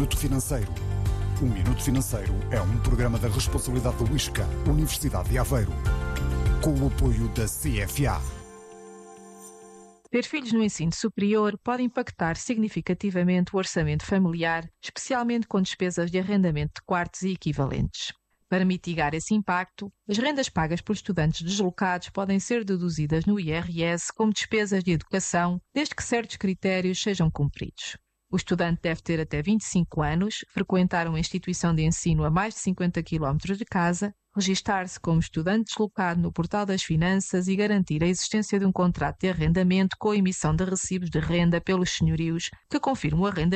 Minuto Financeiro. O Minuto Financeiro é um programa da responsabilidade do ISCA, Universidade de Aveiro, com o apoio da CFA. Ter filhos no ensino superior pode impactar significativamente o orçamento familiar, especialmente com despesas de arrendamento de quartos e equivalentes. Para mitigar esse impacto, as rendas pagas por estudantes deslocados podem ser deduzidas no IRS como despesas de educação, desde que certos critérios sejam cumpridos. O estudante deve ter até 25 anos, frequentar uma instituição de ensino a mais de 50 km de casa, registar-se como estudante deslocado no Portal das Finanças e garantir a existência de um contrato de arrendamento com a emissão de recibos de renda pelos senhorios que confirmam o arrendamento